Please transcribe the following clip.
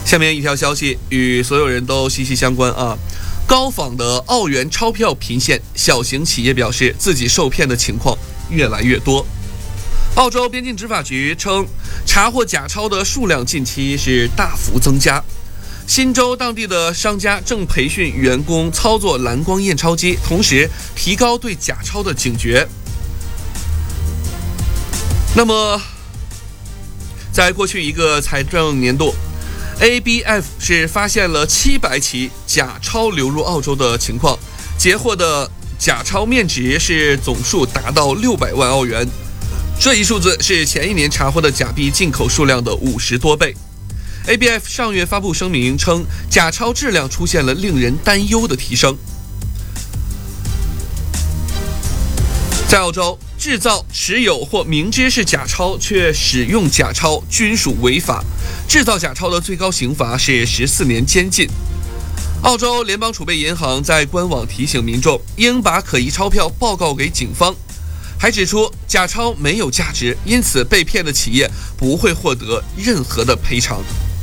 下面一条消息与所有人都息息相关啊！高仿的澳元钞票频现，小型企业表示自己受骗的情况越来越多。澳洲边境执法局称，查获假钞的数量近期是大幅增加。新州当地的商家正培训员工操作蓝光验钞机，同时提高对假钞的警觉。那么，在过去一个财政年度，ABF 是发现了700起假钞流入澳洲的情况，截获的假钞面值是总数达到600万澳元，这一数字是前一年查获的假币进口数量的50多倍。ABF 上月发布声明称，假钞质量出现了令人担忧的提升。在澳洲，制造、持有或明知是假钞却使用假钞均属违法。制造假钞的最高刑罚是14年监禁。澳洲联邦储备银行在官网提醒民众应把可疑钞票报告给警方，还指出假钞没有价值，因此被骗的企业不会获得任何的赔偿。